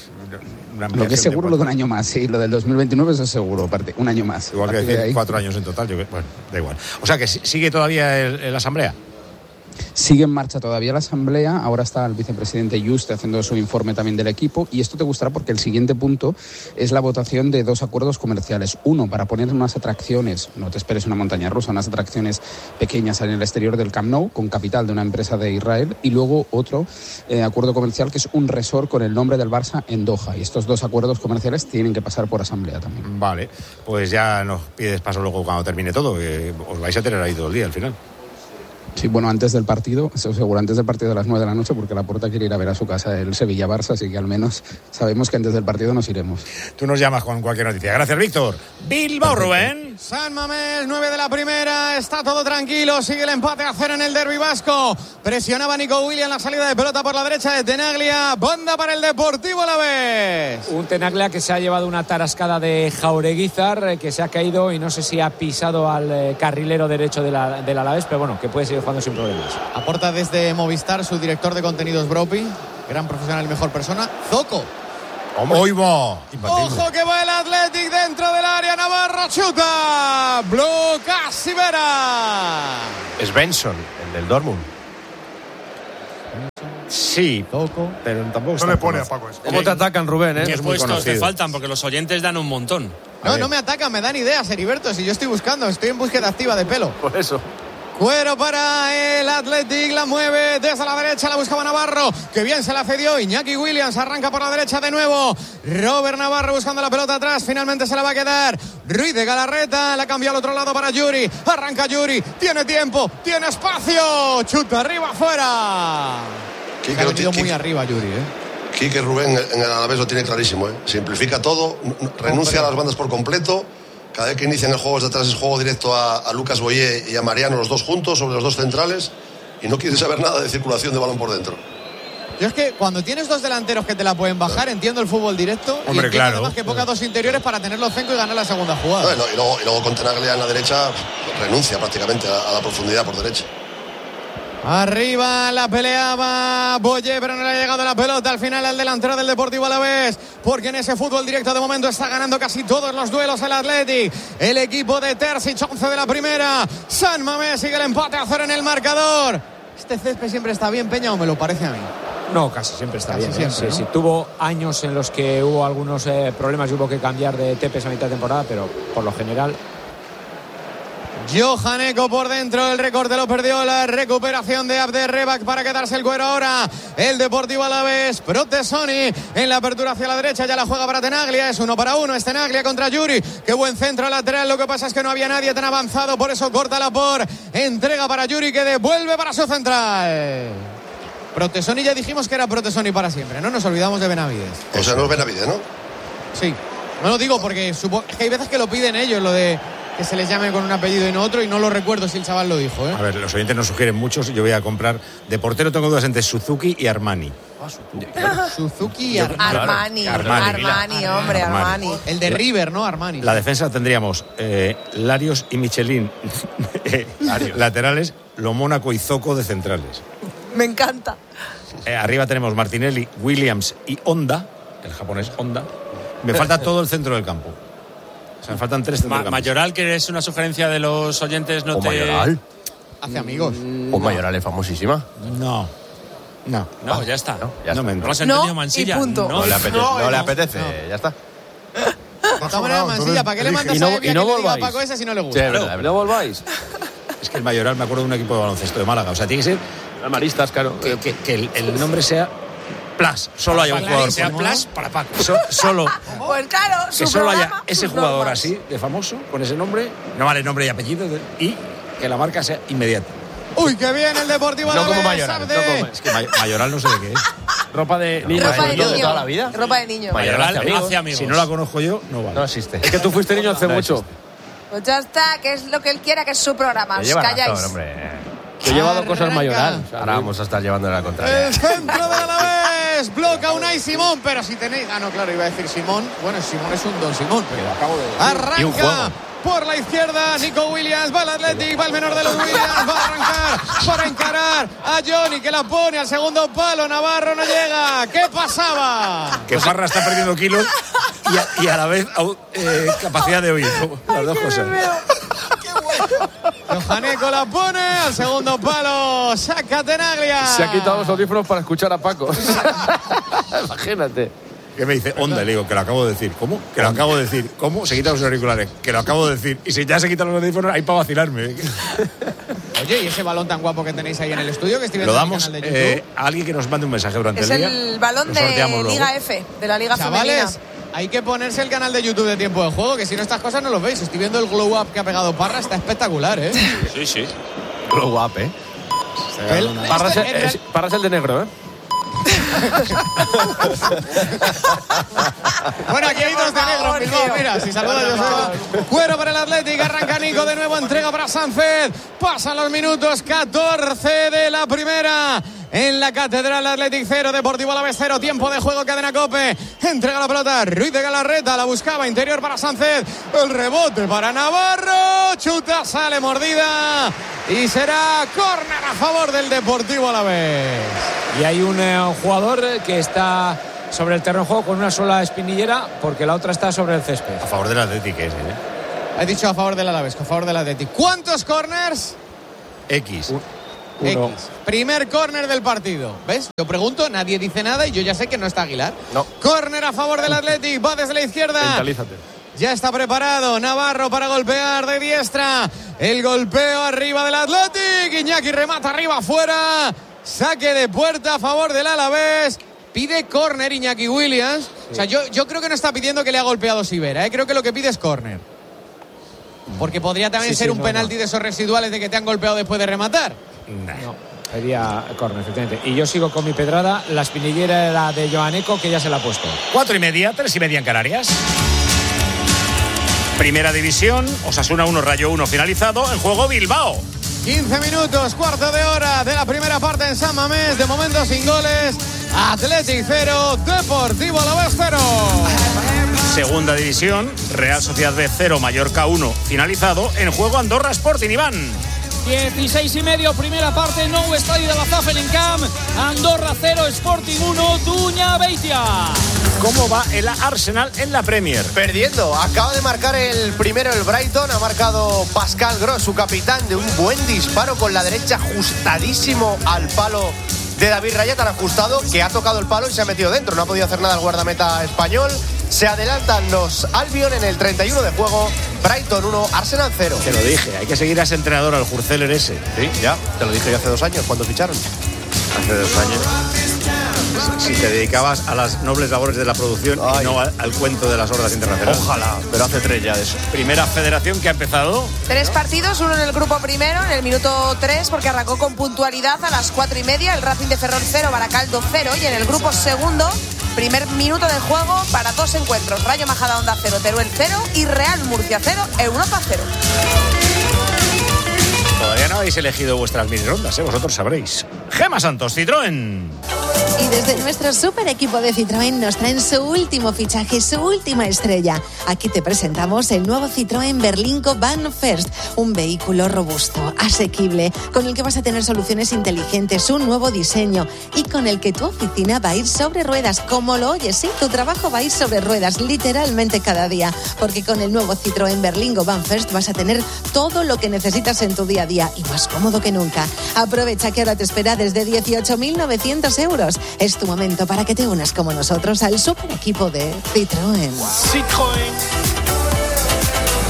Lo que es seguro, lo de un año más, sí, lo del dos mil veintinueve eso es seguro, aparte, un año más. Igual que decir cuatro años en total, yo, bueno, da igual. O sea, que sigue todavía el, el asamblea. Sigue en marcha todavía la asamblea, ahora está el vicepresidente Juste haciendo su informe también del equipo, y esto te gustará porque el siguiente punto es la votación de dos acuerdos comerciales. Uno, para poner unas atracciones, no te esperes una montaña rusa, unas atracciones pequeñas en el exterior del Camp Nou, con capital de una empresa de Israel, y luego otro eh, acuerdo comercial que es un resort con el nombre del Barça en Doha, y estos dos acuerdos comerciales tienen que pasar por asamblea también. Vale, pues ya nos pides paso luego cuando termine todo, que os vais a tener ahí todo el día al final. Sí, bueno, antes del partido, eso seguro, antes del partido de las nueve de la noche, porque Laporta quiere ir a ver a su casa el Sevilla-Barça, así que al menos sabemos que antes del partido nos iremos. Tú nos llamas con cualquier noticia. Gracias, Víctor. Bilbao, Rubén. San Mamés, nueve de la primera, está todo tranquilo, sigue el empate a cero en el derbi vasco. Presionaba Nico Williams la salida de pelota por la derecha de Tenaglia, banda para el Deportivo Alavés. Un Tenaglia que se ha llevado una tarascada de Jaureguizar, que se ha caído y no sé si ha pisado al eh, carrilero derecho de la, del Alavés, pero bueno, que puede seguir jugando sin problemas. Aporta desde Movistar su director de contenidos Bropi, gran profesional y mejor persona, Zoco. Oigo. Ojo que va el Athletic dentro del área, Navarro chuta, bloca Sivera. Es Benson, el del Dortmund. Sí, Toco, pero tampoco no le pone a Paco eso. ¿Cómo te atacan, Rubén? Eh? Es muy puestos conocido. te faltan? Porque los oyentes dan un montón. No, no me atacan, me dan ideas, Heriberto. Si yo estoy buscando, estoy en búsqueda activa de pelo. Por eso. Cuero para el Athletic, la mueve desde la derecha, la buscaba Navarro, que bien se la cedió. Iñaki Williams arranca por la derecha de nuevo. Robert Navarro buscando la pelota atrás, finalmente se la va a quedar Ruiz de Galarreta, la cambia al otro lado para Yuri. Arranca Yuri, tiene tiempo, tiene espacio, chuta arriba, afuera. Quique ha lo venido tiene- muy arriba Yuri, ¿eh? Quique Rubén en el Alavés lo tiene clarísimo, ¿eh? Simplifica todo, n- n- renuncia a las bandas por completo. Cada vez que inician el juego desde atrás es juego directo a, a Lucas Boyé y a Mariano, los dos juntos, sobre los dos centrales, y no quiere saber nada de circulación de balón por dentro. Yo es que cuando tienes dos delanteros que te la pueden bajar, entiendo el fútbol directo. Hombre, y entiendo claro. además que pongas dos interiores para tener los cinco y ganar la segunda jugada. No, y, lo- y luego, y luego con Tenaglia en la derecha pues, renuncia prácticamente a, a la profundidad por derecha. Arriba la peleaba Boye, pero no le ha llegado la pelota al final al delantero del Deportivo Alavés, porque en ese fútbol directo de momento está ganando casi todos los duelos el Athletic. El equipo de Terzic, once de la primera. San Mamés sigue el empate a cero en el marcador. ¿Este césped siempre está bien, Peña, o me lo parece a mí? No, casi siempre está Casi bien. siempre, ¿eh? ¿no? Sí, sí. Tuvo años en los que hubo algunos eh, problemas y hubo que cambiar de Tepes a mitad de temporada, pero por lo general... Johan Eco por dentro, el recorte lo perdió, la recuperación de Abderrebak para quedarse el cuero ahora. El Deportivo Alavés, Protesoni en la apertura hacia la derecha, ya la juega para Tenaglia, es uno para uno, es Tenaglia contra Yuri, qué buen centro lateral, lo que pasa es que no había nadie tan avanzado, por eso corta la por, entrega para Yuri que devuelve para su central. Protesoni ya dijimos que era Protesoni para siempre, no nos olvidamos de Benavides. O sea, no es Benavides, ¿no? Sí, no lo digo porque supo... es que hay veces que lo piden ellos, lo de que se les llame con un apellido y no otro, y no lo recuerdo si el chaval lo dijo, ¿eh? A ver, los oyentes nos sugieren muchos. Yo voy a comprar. De portero tengo dudas entre Suzuki y Armani. Suzuki y Yo- Armani. Armani, Armani, Armani, mira. hombre, Armani. Armani. El de River, ¿no? Armani. La defensa tendríamos eh, Larios y Michelin eh, laterales, Lo Mónaco y Zoco de centrales. Me encanta. Eh, arriba tenemos Martinelli, Williams y Honda, el japonés Honda. Me falta todo el centro del campo. O sea, me faltan tres Ma- centrocampistas. Mayoral, que es una sugerencia de los oyentes, no O te... Mayoral. Hace amigos. O Mayoral es famosísima. No. No. No, ya está. No, Ya No está. me lo has No, entendido, y Mansilla. punto. No le apetece, No, no le no. apetece, ya está. De todas maneras, Mansilla, ¿para qué le mandas Y no- a Evia y no que le diga a volváis. Paco ese si no le Sí, gusta? es verdad, es No verdad. volváis. Es que el Mayoral me acuerdo de un equipo de baloncesto de Málaga. O sea, tiene que ser Maristas, claro. que, que- que el, el nombre sea Plus. Solo haya un jugador. Sea Plus para Paco. So, solo. Pues claro, Que su solo haya programa, ese sus jugador normas. así, de famoso, con ese nombre. No vale nombre y apellido. de- Y que la marca sea inmediata. Uy, que bien el Deportivo No Alavés. como Mayoral. Abde. No como, es que May- Mayoral no sé de qué es. Ropa de niño. Ropa de niño niño. toda la vida. Ropa de niño. Mayoral hace amigos. hace amigos. Si no la conozco yo, no vale. No existe. Es que tú fuiste niño hace No mucho. existe. Pues ya está, que es lo que él quiera, que es su programa. Que Os lleva calláis. razón, hombre. Yo he llevado cosas Mayoral. Ahora vamos a estar llevando la contraria. El centro del Alavés. Bloca Unai Simón. Pero si tenéis. Ah, no, claro, iba a decir Simón. Bueno, Simón es un don Simón. Pero acabo de. Y un juego. Arranca por la izquierda. Nico Williams. Va el Athletic. Va el menor de los Williams. Va a arrancar para encarar a Johnny, que la pone al segundo palo. Navarro no llega. ¿Qué pasaba? Que Parra está perdiendo kilos y a, y a la vez au- eh, capacidad de oír. Las dos cosas. Johaneco la pone al segundo palo. Saca Tenaglia. Se ha quitado los audífonos para escuchar a Paco. Imagínate. Que me dice, onda, le digo, que lo acabo de decir. ¿Cómo? Que lo acabo de decir. ¿Cómo? Se quita los auriculares. Que lo acabo de decir. Y si ya se quitan los audífonos, hay para vacilarme. Oye, ¿y ese balón tan guapo que tenéis ahí en el estudio que estoy Lo viendo en el damos canal de YouTube? eh, a alguien que nos mande un mensaje durante Es el día. el balón Lo de sorteamos luego. Liga F, de la Liga Chavales, Femenina. hay que ponerse el canal de YouTube de Tiempo de Juego, que si no estas cosas no los veis. Estoy viendo el glow up que ha pegado Parra, está espectacular, ¿eh? Sí, sí. Glow up, ¿eh? El- Parra es, este- es- Parra es el de negro, ¿eh? Bueno, aquí hay dos de negro, en Bilbao, mira, si saluda yo soy. Cuero para el Atlético, arranca Nico de nuevo, entrega para Sánchez. Pasan los minutos, catorce de la primera. En la Catedral Athletic cero, Deportivo Alavés cero, tiempo de juego, Cadena COPE. Entrega la pelota, Ruiz de Galarreta, la buscaba, interior para Sánchez. El rebote para Navarro, chuta, sale mordida. Y será córner a favor del Deportivo Alavés. Y hay un eh, jugador que está sobre el terreno de juego con una sola espinillera porque la otra está sobre el césped. A favor del Atlético ese, ¿eh? He dicho a favor del Alavés, a favor del Athletic. ¿Cuántos corners? X. Uno. X. Primer córner del partido. ¿Ves? Yo pregunto, nadie dice nada y yo ya sé que no está Aguilar. No. Córner a favor del Athletic, va desde la izquierda. Mentalízate. Ya está preparado Navarro para golpear de diestra. El golpeo arriba del Athletic. Iñaki remata arriba afuera. Saque de puerta a favor del Alavés. Pide córner Iñaki Williams. Sí. O sea, yo, yo creo que no está pidiendo que le ha golpeado Sivera, ¿eh? Creo que lo que pide es córner. Porque podría también Sí, ser sí, un no, penalti no. de esos residuales de que te han golpeado después de rematar. No, pedía córner, efectivamente. Y yo sigo con mi pedrada. La espinillera era de Joaneco, que ya se la ha puesto. Cuatro y media, tres y media en Canarias. Primera división, Osasuna uno, Rayo uno finalizado. En juego Bilbao. quince minutos, cuarto de hora de la primera parte en San Mamés. De momento sin goles. Athletic cero, Deportivo Alavés cero. Segunda división, Real Sociedad B cero, Mallorca uno finalizado. En juego Andorra Sporting, Iván. dieciséis y medio, primera parte, nou estadio de la F A F en Encamp. Andorra cero, Sporting uno, Duña Beitia. ¿Cómo va el Arsenal en la Premier? Perdiendo, acaba de marcar el primero el Brighton, ha marcado Pascal Gross, su capitán, de un buen disparo con la derecha ajustadísimo al palo de David Raya, tan ajustado que ha tocado el palo y se ha metido dentro, no ha podido hacer nada el guardameta español. Se adelantan los Albion en el treinta y uno de juego, Brighton uno, Arsenal cero. Te lo dije, hay que seguir a ese entrenador, al Jurceler ese. Sí, ya, te lo dije yo hace dos años, cuando ficharon. Hace dos años. Si te dedicabas a las nobles labores de la producción Ay. y no al, al cuento de las hordas internacionales. Ojalá, pero hace tres ya de eso. Primera federación que ha empezado. Tres partidos, uno en el grupo primero, en el minuto tres, porque arrancó con puntualidad a las cuatro y media, el Racing de Ferrol cero, Baracaldo cero, y en el grupo segundo, primer minuto de juego para dos encuentros, Rayo Majadahonda cero, Teruel cero y Real Murcia cero, Europa cero. Todavía no habéis elegido vuestras mini rondas, ¿eh? Vosotros sabréis. Gema Santos, Citroën. Y desde nuestro super equipo de Citroën nos traen su último fichaje, su última estrella. Aquí te presentamos el nuevo Citroën Berlingo Van First, un vehículo robusto, asequible, con el que vas a tener soluciones inteligentes, un nuevo diseño y con el que tu oficina va a ir sobre ruedas, como lo oyes, sí, tu trabajo va a ir sobre ruedas, literalmente cada día, porque con el nuevo Citroën Berlingo Van First vas a tener todo lo que necesitas en tu día a día y más cómodo que nunca. Aprovecha que ahora te espera desde dieciocho mil novecientos euros. Es tu momento para que te unas como nosotros al super equipo de Citroën. Citroën.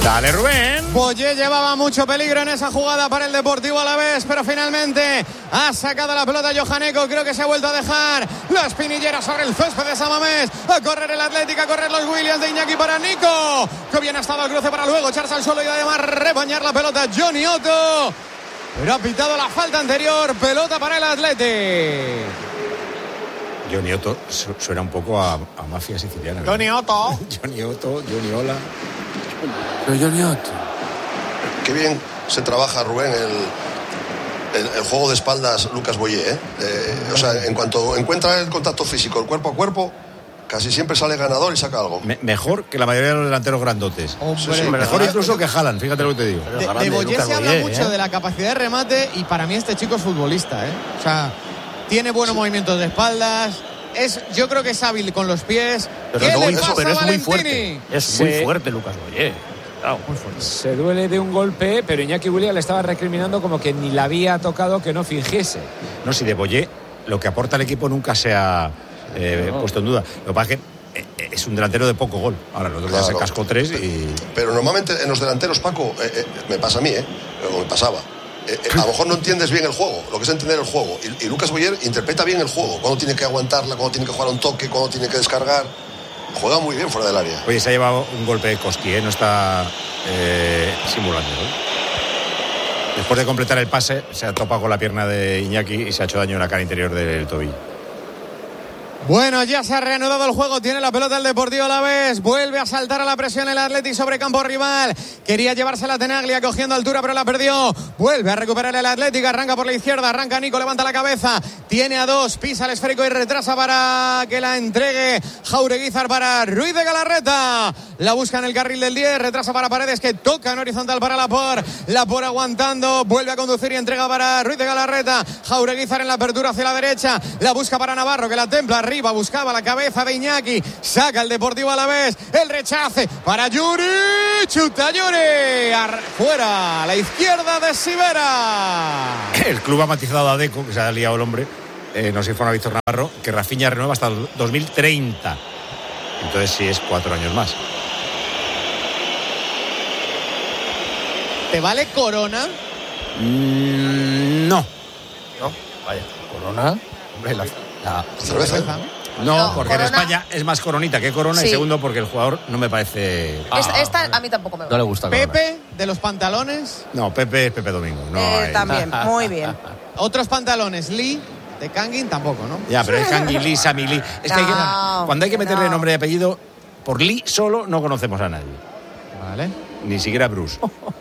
Dale, Rubén. Boyé llevaba mucho peligro en esa jugada para el Deportivo Alavés, pero finalmente ha sacado la pelota Johaneko. Creo que se ha vuelto a dejar la espinillera sobre el césped de Samamés. A correr el Atlético, a correr los Williams de Iñaki para Nico. Que bien ha estado el cruce para luego echarse al suelo y además rebañar la pelota Johnny Otto. Pero ha pitado la falta anterior. Pelota para el Atlético. Johnny Otto suena un poco a, a mafia siciliana, ¿verdad? Johnny Otto. Johnny Otto, Johnny Ola. Pero Johnny Otto. Qué bien se trabaja, Rubén, el, el, el juego de espaldas Lucas Boyé, ¿eh? Eh, o sea, en cuanto encuentra el contacto físico, el cuerpo a cuerpo, casi siempre sale ganador y saca algo. Me, mejor que la mayoría de los delanteros grandotes. Hombre, sí, sí, mejor incluso que Haaland, fíjate lo que te digo. De, de Boyé se habla Boyé, mucho ¿eh? de la capacidad de remate y para mí este chico es futbolista, ¿eh? O sea, tiene buenos sí. movimientos de espaldas. Es, yo creo que es hábil con los pies. Pero, no, eso, pero es muy fuerte. Es sí. muy fuerte Lucas Boyé. Claro, muy fuerte. Se duele de un golpe, pero Iñaki Williams le estaba recriminando como que ni la había tocado, que no fingiese. No, si de Boyé lo que aporta al equipo nunca se ha eh, no. puesto en duda. Lo que pasa es que es un delantero de poco gol. Ahora, el otro día se cascó tres y... Pero normalmente en los delanteros, Paco, eh, eh, me pasa a mí, ¿eh? O me pasaba. Eh, eh, a lo mejor no entiendes bien el juego, lo que es entender el juego. Y, y Lucas Boyer interpreta bien el juego, cuando tiene que aguantarla, cuando tiene que jugar un toque, cuando tiene que descargar. Juega muy bien fuera del área. Oye, se ha llevado un golpe de Koski, ¿eh? No está eh, simulando, ¿no? Después de completar el pase, se ha topado con la pierna de Iñaki y se ha hecho daño en la cara interior del tobillo. Bueno, ya se ha reanudado el juego, tiene la pelota el Deportivo Alavés, vuelve a saltar a la presión el Athletic sobre campo rival, quería llevársela a Tenaglia cogiendo altura pero la perdió, vuelve a recuperar el Athletic, arranca por la izquierda, arranca Nico, levanta la cabeza, tiene a dos, pisa el esférico y retrasa para que la entregue Jaureguizar para Ruiz de Galarreta, la busca en el carril del diez, retrasa para Paredes que toca en horizontal para Laporte, Laporte aguantando, vuelve a conducir y entrega para Ruiz de Galarreta, Jaureguizar en la apertura hacia la derecha, la busca para Navarro que la templa arriba, buscaba la cabeza de Iñaki, saca el Deportivo Alavés, el rechace para Yuri, chuta Yuri, fuera a la izquierda de Sivera. El club ha matizado a Deco, que se ha liado el hombre, eh, no sé si fue a Víctor Navarro, que Rafinha renueva hasta el dos mil treinta, entonces sí es cuatro años más. ¿Te vale Corona? Mm, no. No, vaya, Corona. Hombre, la, la cerveza. No, No, porque Corona. en España es más Coronita que Corona Sí. y segundo porque el jugador no me parece... Esta, Ah, esta a mí tampoco me No gusta. le gusta Corona. Pepe, de los pantalones. No, Pepe es Pepe Domingo. No Eh, hay- también, muy bien. Otros pantalones, Lee, de Kangin tampoco, ¿no? Ya, pero es Kangi Lee, Sami Lee. Es que, hay que No, cuando hay que meterle no. nombre y apellido, por Lee solo no conocemos a nadie. Vale. Ni siquiera Bruce.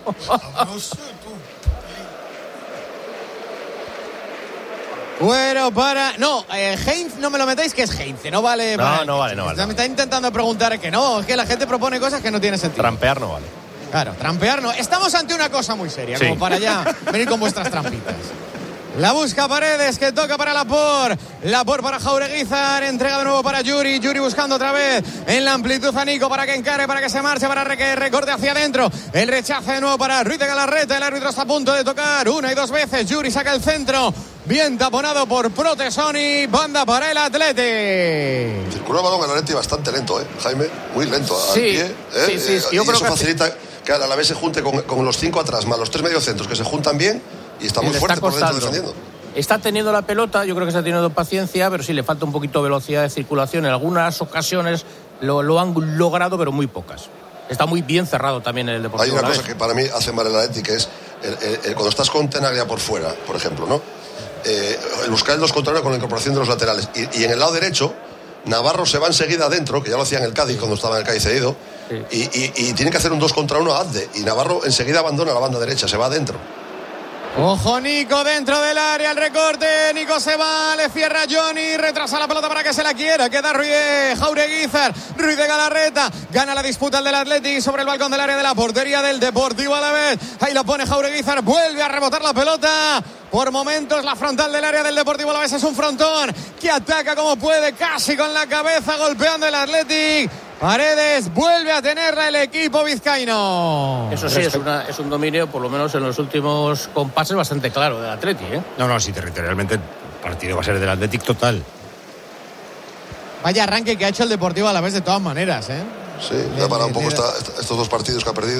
Bueno, para... No, eh, Heinz, no me lo metáis que es Heinz, no vale... No, para- no vale, no vale. Me está intentando preguntar que no, es que la gente propone cosas que no tienen sentido. Trampear no vale. Claro, trampear no. Estamos ante una cosa muy seria, Sí. como para ya venir con vuestras trampitas. La busca Paredes, que toca para Laporte. Laporte para Jaureguizar, entrega de nuevo para Yuri. Yuri buscando otra vez en la amplitud a Nico para que encare, para que se marche, para que recorte hacia adentro. El rechace de nuevo para Ruiz de Galarreta. El árbitro está a punto de tocar una y dos veces. Yuri saca el centro. Bien taponado por Protesoni. Banda para el Athletic. Circula el balón al Atleti bastante lento, ¿eh, Jaime? Muy lento al Sí, pie. ¿eh? sí, sí, Eh, yo y creo eso que facilita que a la vez se junte con, con los cinco atrás, más los tres mediocentros que se juntan bien y está muy Le fuerte está por dentro costando. defendiendo. Está teniendo la pelota, yo creo que está teniendo paciencia, pero sí le falta un poquito de velocidad de circulación. En algunas ocasiones lo, lo han logrado, pero muy pocas. Está muy bien cerrado también el Deportivo. Hay una Alavés. cosa que para mí hace mal el Atleti, que es el, el, el, cuando estás con Tenaglia por fuera, por ejemplo, ¿no? Eh, el buscar el dos contra uno con la incorporación de los laterales. Y, y en el lado derecho, Navarro se va enseguida adentro, que ya lo hacía en el Cádiz cuando estaba en el Cádiz cedido, Sí. y, y, y tiene que hacer un dos contra uno a Adde. Y Navarro enseguida abandona la banda derecha, se va adentro. Ojo Nico dentro del área, el recorte, Nico se va, le cierra Johnny, retrasa la pelota para que se la quiera, queda Ruiz, Jaureguizar, Ruiz de Galarreta, gana la disputa el del Athletic sobre el balcón del área de la portería del Deportivo Alavés, ahí lo pone Jaureguizar, vuelve a rebotar la pelota, por momentos la frontal del área del Deportivo Alavés es un frontón que ataca como puede, casi con la cabeza golpeando el Athletic. Paredes vuelve a tenerla el equipo vizcaíno. Eso sí, es, una, es un dominio, por lo menos en los últimos compases, bastante claro del Atleti, ¿eh? No, no, sí, territorialmente el partido va a ser del Athletic total. Vaya arranque que ha hecho el Deportivo Alavés de todas maneras, ¿eh? Sí, ya para un poco esta, estos dos partidos que ha perdido.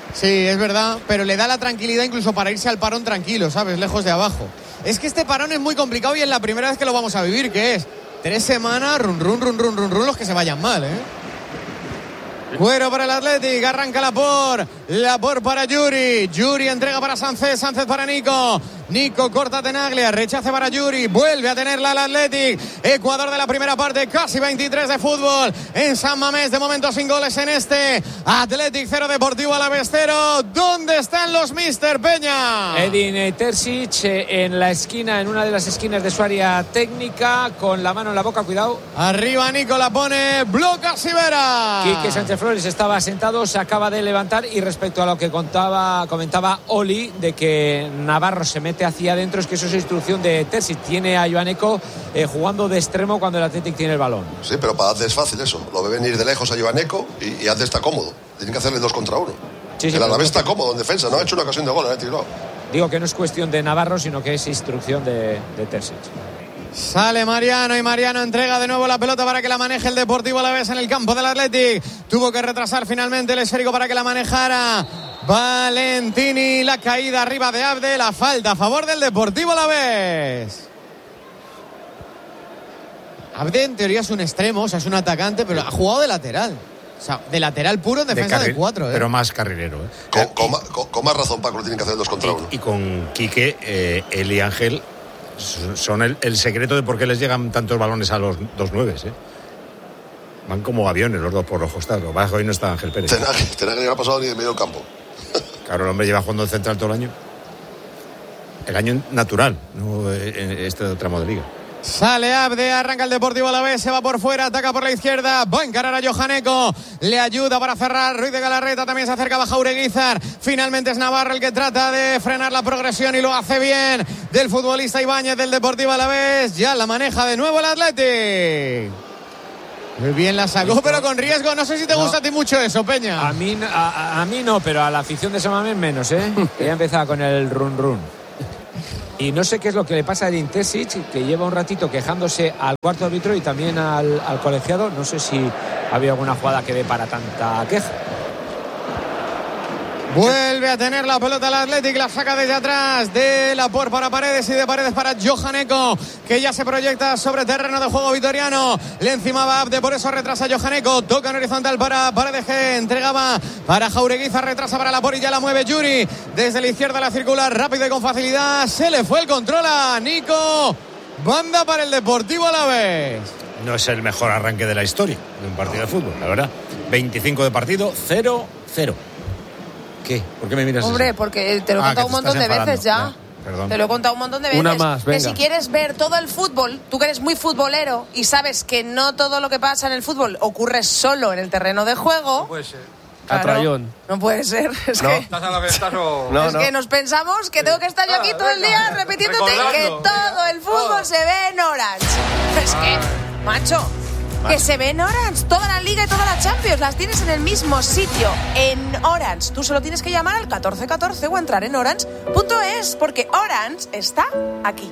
Sí, es verdad, pero le da la tranquilidad incluso para irse al parón tranquilo, ¿sabes? Lejos de abajo. Es que este parón es muy complicado y es la primera vez que lo vamos a vivir, que es tres semanas, run, run, run, run, run, run, los que se vayan mal, ¿eh? Cuero para el Athletic, arranca Laporte, Laporte para Yuri, Yuri entrega para Sánchez, Sánchez para Nico, Nico corta Tenaglia, rechace para Yuri, vuelve a tenerla el Athletic, Ecuador de la primera parte, casi veintitrés de fútbol en San Mamés, de momento sin goles en este, Athletic cero, Deportivo Alavés cero, ¿dónde están los Mister Peña? Edin Terzic en la esquina, en una de las esquinas de su área técnica, con la mano en la boca, cuidado. Arriba Nico la pone, bloca Sivera. Quique Sánchez Flores estaba sentado, se acaba de levantar, y respecto a lo que contaba, comentaba Oli, de que Navarro se mete hacia adentro, es que eso es instrucción de Terzic. Tiene a Joaneco eh, jugando de extremo cuando el Athletic tiene el balón. Sí, pero para Adde es fácil eso. Lo ve venir de lejos a Joaneco y, y Adde está cómodo. Tienen que hacerle dos contra uno. Sí, sí, el Alavés está que... cómodo en defensa, no ha hecho una ocasión de gol, ¿eh? Tirado. Digo que no es cuestión de Navarro, sino que es instrucción de, de Terzic. Sale Mariano y Mariano entrega de nuevo la pelota para que la maneje el Deportivo Alavés en el campo del Athletic. Tuvo que retrasar finalmente el esférico para que la manejara Valentini. La caída arriba de Abde, la falta a favor del Deportivo Alavés. Abde en teoría es un extremo, o sea, es un atacante, pero ha jugado de lateral. O sea, de lateral puro en defensa de, de cuatro, ¿eh? Pero más carrilero, ¿eh? Con, con, ma, con, con más razón, Paco, lo tienen que hacer dos contra uno. Y, y con Quique, eh, él y Ángel son el, el secreto de por qué les llegan tantos balones a los dos nueves, ¿eh? Van como aviones los dos por los costados. Lo bajo, hoy no está Ángel Pérez. Tenaglia no ha pasado ni de medio campo. Claro, el hombre lleva jugando el central todo el año. El año natural, no este tramo de liga. Sale Abde, arranca el Deportivo Alavés, se va por fuera, ataca por la izquierda, va a encarar a Johaneco, le ayuda para cerrar Ruiz de Galarreta, también se acerca a Jaureguizar, finalmente es Navarro el que trata de frenar la progresión y lo hace bien del futbolista Ibáñez del Deportivo Alavés, ya la maneja de nuevo el Athletic. Muy bien la sacó, pero con riesgo. No sé si te no. gusta a ti mucho eso, Peña. A mí, a, a mí no, pero a la afición de San Mamés menos, ¿eh? Ya empezaba con el run run. Y no sé qué es lo que le pasa a Edin Terzic, que lleva un ratito quejándose al cuarto árbitro y también al, al colegiado. No sé si había alguna jugada que dé para tanta queja. Vuelve a tener la pelota el Athletic, la saca desde atrás de Laporte para Paredes y de Paredes para Johaneco, que ya se proyecta sobre terreno de juego vitoriano. Le encimaba Abde, por eso retrasa Johaneco, toca en horizontal para Paredes, que entregaba para Jaureguizar, retrasa para Laporte y ya la mueve Yuri. Desde la izquierda la circular, rápido y con facilidad, se le fue el control a Nico. Banda para el Deportivo Alavés. No es el mejor arranque de la historia de un partido de fútbol, la verdad. veinticinco de partido, cero cero. ¿Qué? ¿Por qué me miras Hombre, así? porque te lo he ah, contado un montón de veces ya. ya. Te lo he contado un montón de veces. Una más, venga. Que si quieres ver todo el fútbol, tú que eres muy futbolero y sabes que no todo lo que pasa en el fútbol ocurre solo en el terreno de juego. No puede ser. Claro, Atrayón. No puede ser. Es, no. que, ¿Estás a la ventaja o... no, es no. que nos pensamos que tengo que estar yo aquí todo el día repitiéndote que todo el fútbol se ve en Orange. Es que, macho... Que se ve en Orange, toda la Liga y toda la Champions, las tienes en el mismo sitio, en Orange. Tú solo tienes que llamar al catorce catorce o entrar en orange punto es, porque Orange está aquí.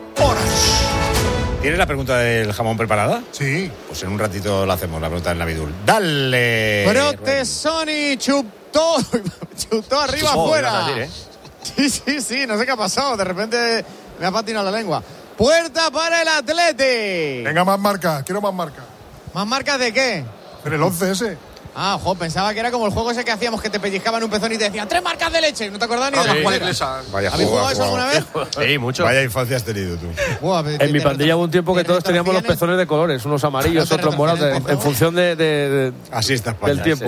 Orange. ¿Tienes la pregunta del jamón preparada? Sí. Pues en un ratito la hacemos, la pregunta del Navidul. ¡Dale! Protesoni chutó, chutó arriba Chupó, afuera. Decir, ¿eh? Sí, sí, sí, no sé qué ha pasado, de repente me ha patinado la lengua. Puerta para el Athletic. Venga, más marca, quiero más marca. ¿Más marcas de qué? En el once ese. Ah, jo, pensaba que era como el juego ese que hacíamos, que te pellizcaban un pezón y te decían tres marcas de leche. ¿No te acordás ni de las cuales? Vaya ¿Habéis jugado eso alguna vez? Sí, mucho. Vaya infancia has tenido tú. Buah, en mi pandilla hubo un tiempo que todos teníamos los pezones de colores, unos amarillos, otros morados, en, en función de, de, de así está España, del tiempo.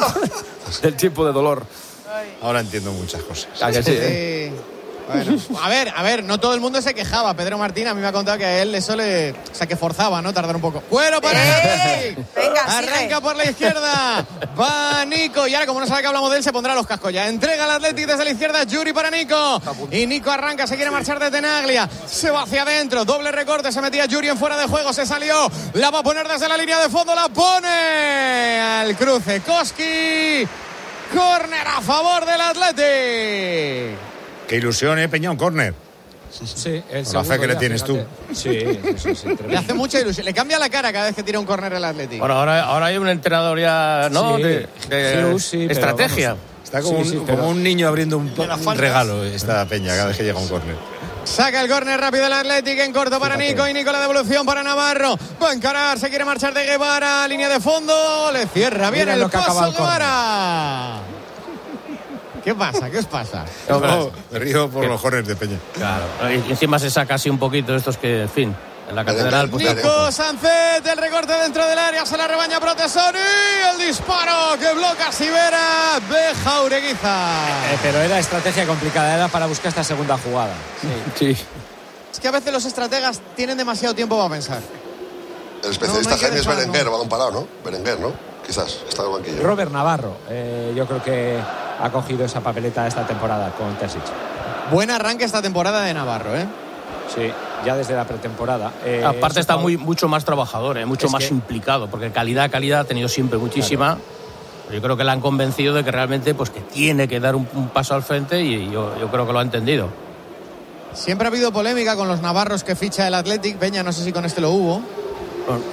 Del tiempo de dolor. Ahora entiendo muchas cosas. ¿A que sí, sí. eh? Bueno, a ver, a ver, no todo el mundo se quejaba. Pedro Martín a mí me ha contado que a él eso le... O sea, que forzaba, ¿no? Tardar un poco. ¡Bueno para él! Venga, arranca sigue. por la izquierda. Va Nico. Y ahora, como no sabe que hablamos de él, se pondrá los cascos ya. Entrega al Athletic desde la izquierda. Yuri para Nico. Y Nico arranca, se quiere marchar de Tenaglia. Se va hacia adentro. Doble recorte. Se metía Yuri en fuera de juego. Se salió. La va a poner desde la línea de fondo. La pone al cruce. Koski. Córner a favor del Athletic. Qué ilusión, ¿eh, Peñón? Córner. Sí, el Con la fe que le tienes fíjate. tú. Sí, sí, sí, sí, le hace mucha ilusión. Le cambia la cara cada vez que tira un córner el Atlético. Bueno, ahora, ahora hay un entrenador ya, ¿no? Sí, de de sí, sí, estrategia. Vamos, Está como, sí, sí, un, pero... como un niño abriendo un, un regalo esta Peña cada vez que llega un córner. Saca el córner rápido el Athletic en corto para Fíjate. Nico y Nico la devolución para Navarro. Va a encarar, se quiere marchar de Guevara, línea de fondo, le cierra bien Mira el paso Guevara. ¿Qué pasa? ¿Qué os pasa? No, no, me río por ¿Qué? los corners de Peña. Claro, y encima se saca así un poquito estos que, en fin, en la catedral. Pues, Nico Sancet, el recorte dentro del área, se la rebaña Protesoni, el disparo que bloca Sivera de Jaureguiza. Eh, pero era estrategia complicada, era para buscar esta segunda jugada. Sí. sí. Es que a veces los estrategas tienen demasiado tiempo para pensar. El especialista no, no Jaime es Berenguer, no. balón parado, ¿no? Berenguer, ¿no? Quizás, está en el banquillo. Robert Navarro, eh, yo creo que ha cogido esa papeleta esta temporada con Terzic. Buen arranque esta temporada de Navarro, ¿eh? Sí, ya desde la pretemporada. Eh, Aparte está muy, mucho más trabajador, ¿eh? mucho es más que... implicado, porque calidad, calidad ha tenido siempre muchísima. Claro. Yo creo que le han convencido de que realmente pues, que tiene que dar un, un paso al frente y yo, yo creo que lo ha entendido. Siempre ha habido polémica con los navarros que ficha el Athletic. Peña, no sé si con este lo hubo. Bueno.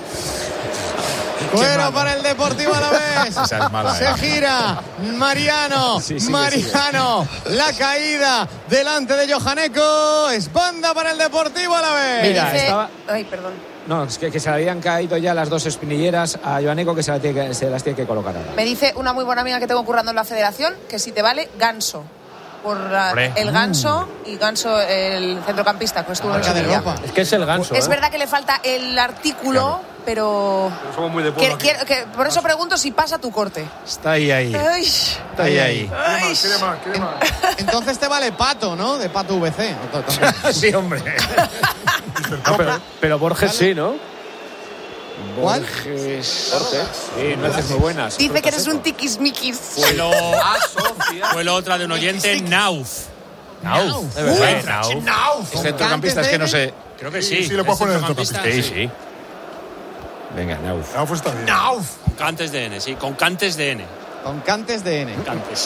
Cuero para el Deportivo Alavés. Es Se gira Mariano. Sí, sí, Mariano. Sí, la caída delante de Johaneco. Es banda para el Deportivo Alavés. Mira, dice... estaba... Ay, perdón. No, es que, que se le habían caído ya las dos espinilleras a Johaneco que se, la tiene que se las tiene que colocar ahora. Me dice una muy buena amiga que tengo currando en la federación que si te vale, Ganso. Por la, el Ganso y Ganso el centrocampista que estuvo en Sevilla. Es que es el Ganso. Es ¿eh? verdad que le falta el artículo, claro. pero, pero somos muy de pueblo que, que, que, por eso pregunto si pasa tu corte. Está ahí, ahí. Ay. Está ahí, ahí. Ay. ¿Qué más? ¿Qué más? Entonces te vale Pato, ¿no? De Pato V C. Sí, hombre. No, pero, pero Borges ¿Vale? sí, ¿no? ¿Cuál? Borges. Borges. Sí, nueces muy buenas. Dice que eres un tiquismiquis. Fue lo, fue lo otra de un oyente, Nauf. Nauf. De verdad. Nauf. Nauf. Centrocampista, es que no sé. Creo que sí. Sí, sí le puedo poner centrocampista. Sí, sí. Venga, Nauf. Nauf está bien. Nauf. Con cantes de N, sí. Con cantes de N. Con cantes de N. Cantes.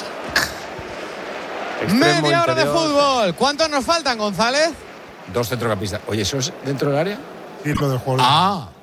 Media hora de fútbol. ¿Cuántos nos faltan, González? Dos centrocampistas. Oye, ¿eso es dentro del área? Sí, lo del juego. Ah.